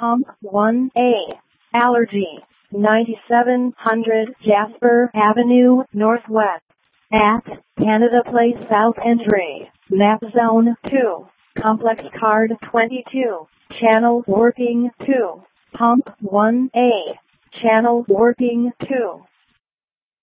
Pump 1A. Allergy. 9700 Jasper Avenue, Northwest. At Canada Place South Entry. Map Zone 2. Complex Card 22. Channel Working 2. Pump 1A. Channel Working 2.